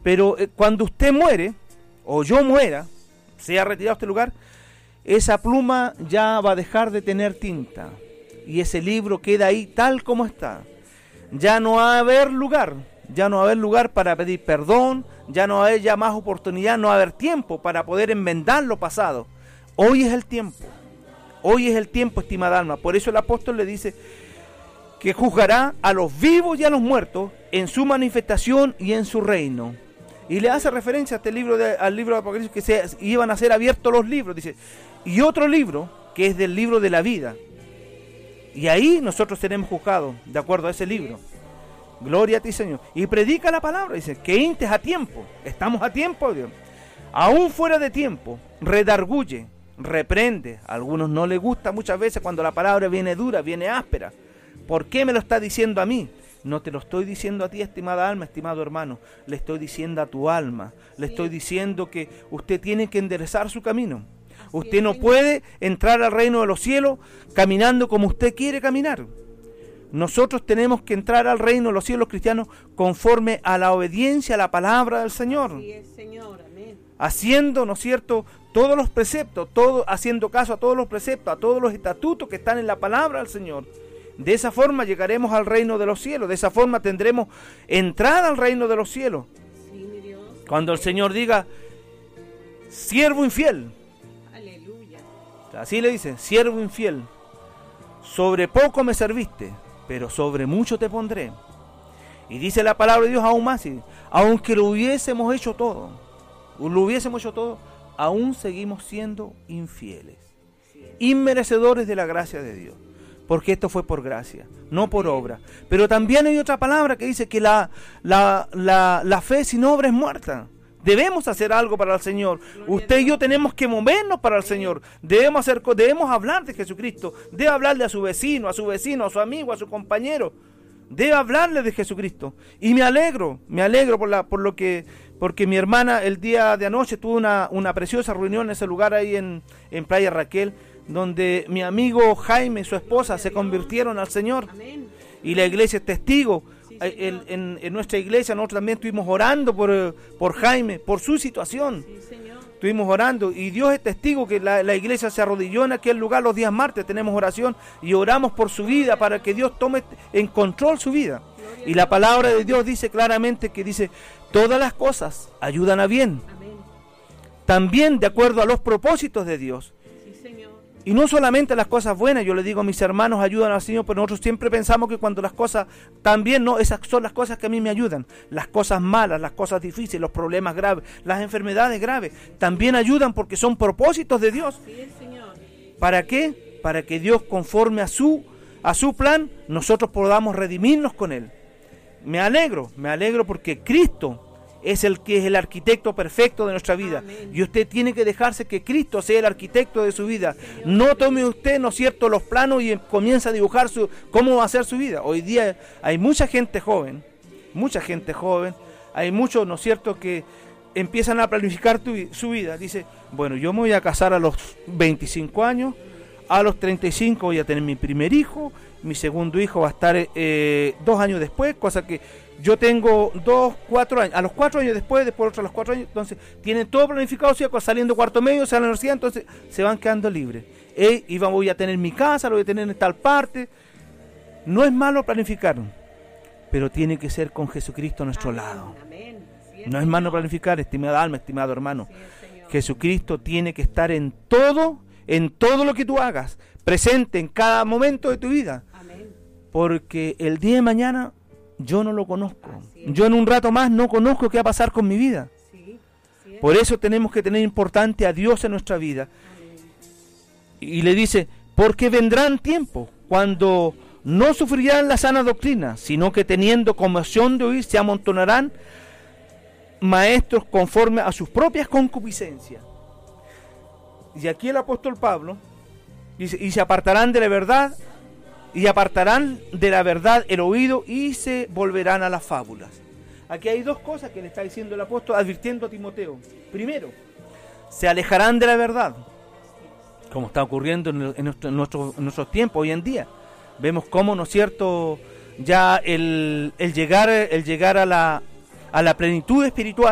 Pero cuando usted muere, o yo muera, sea retirado de este lugar, esa pluma ya va a dejar de tener tinta. Y ese libro queda ahí tal como está. Ya no va a haber lugar. Ya no va a haber lugar para pedir perdón. Ya no va a haber ya más oportunidad. No va a haber tiempo para poder enmendar lo pasado. Hoy es el tiempo. Hoy es el tiempo, estimada alma. Por eso el apóstol le dice que juzgará a los vivos y a los muertos en su manifestación y en su reino. Y le hace referencia a este libro al libro de Apocalipsis, que iban a ser abiertos los libros, dice, y otro libro que es del libro de la vida. Y ahí nosotros seremos juzgados de acuerdo a ese libro. Gloria a ti, Señor. Y predica la palabra, dice, que intes a tiempo. Estamos a tiempo, Dios. Aún fuera de tiempo, redarguye, reprende. A algunos no les gusta muchas veces cuando la palabra viene dura, viene áspera. ¿Por qué me lo está diciendo a mí? No te lo estoy diciendo a ti, estimada alma, estimado hermano. Le estoy diciendo a tu alma. Le estoy diciendo que usted tiene que enderezar su camino. Usted no puede entrar al reino de los cielos caminando como usted quiere caminar. Nosotros tenemos que entrar al reino de los cielos cristianos conforme a la obediencia a la palabra del Señor. Así es, Señor. Amén. Haciendo, ¿no es cierto?, todos los preceptos, haciendo caso a todos los preceptos, a todos los estatutos que están en la palabra del Señor. De esa forma llegaremos al reino de los cielos. De esa forma tendremos entrada al reino de los cielos. Sí, mi Dios. Cuando el Señor diga, siervo infiel. Aleluya. Así le dice, siervo infiel. Sobre poco me serviste, pero sobre mucho te pondré. Y dice la palabra de Dios aún más, aunque lo hubiésemos hecho todo, aún seguimos siendo infieles, inmerecedores de la gracia de Dios. Porque esto fue por gracia, no por obra. Pero también hay otra palabra que dice que la fe sin obra es muerta. Debemos hacer algo para el Señor. Usted y yo tenemos que movernos para el Señor. Debemos hablar de Jesucristo. Debe hablarle a su vecino, a su amigo, a su compañero. Debe hablarle de Jesucristo. Y me alegro porque mi hermana el día de anoche tuvo una preciosa reunión en ese lugar ahí en Playa Raquel, donde mi amigo Jaime y su esposa se convirtieron al Señor. Amén. Y la iglesia es testigo. Sí, en nuestra iglesia nosotros también estuvimos orando por Jaime, por su situación. Sí, Señor. Estuvimos orando y Dios es testigo que la iglesia se arrodilló en aquel lugar los días martes. Tenemos oración y oramos por su vida para que Dios tome en control su vida. Y la palabra de Dios dice claramente que dice, todas las cosas ayudan a bien. Amén. También de acuerdo a los propósitos de Dios. Sí, Señor. Y no solamente las cosas buenas, yo le digo a mis hermanos, ayudan al Señor, pero nosotros siempre pensamos que cuando las cosas también, no, esas son las cosas que a mí me ayudan. Las cosas malas, las cosas difíciles, los problemas graves, las enfermedades graves, también ayudan porque son propósitos de Dios. Sí, Señor. ¿Para qué? Para que Dios, conforme a su plan, nosotros podamos redimirnos con Él. Me alegro porque Cristo es el que es el arquitecto perfecto de nuestra vida. Amén. Y usted tiene que dejarse que Cristo sea el arquitecto de su vida. Señor, no tome usted, ¿no es cierto?, los planos y comienza a dibujar cómo va a ser su vida. Hoy día hay mucha gente joven, hay muchos, ¿no es cierto?, que empiezan a planificar su vida. Dice, bueno, yo me voy a casar a los 25 años, a los 35 voy a tener mi primer hijo, mi segundo hijo va a estar 2 años después, cosa que yo tengo 4 años, a los 4 años después otro a los 4 años, entonces tienen todo planificado, ¿sí? Saliendo cuarto medio, salen a la universidad, entonces se van quedando libres. Y voy a tener mi casa, lo voy a tener en tal parte. No es malo planificar, pero tiene que ser con Jesucristo a nuestro lado. Amén. No es malo planificar, estimada alma, estimado hermano. Sí, Jesucristo tiene que estar en todo lo que tú hagas, presente en cada momento de tu vida. Amén. Porque el día de mañana yo no lo conozco. Yo en un rato más no conozco qué va a pasar con mi vida. Sí, por eso tenemos que tener importante a Dios en nuestra vida. Amén. Y le dice, porque vendrán tiempos cuando no sufrirán la sana doctrina, sino que teniendo conmoción de oír se amontonarán maestros conforme a sus propias concupiscencias. Y aquí el apóstol Pablo dice, y se apartarán de la verdad, y apartarán de la verdad el oído y se volverán a las fábulas. Aquí hay 2 cosas que le está diciendo el apóstol, advirtiendo a Timoteo. Primero, se alejarán de la verdad, como está ocurriendo en nuestros tiempos hoy en día. Vemos cómo, ¿no es cierto?, ya el llegar a la plenitud espiritual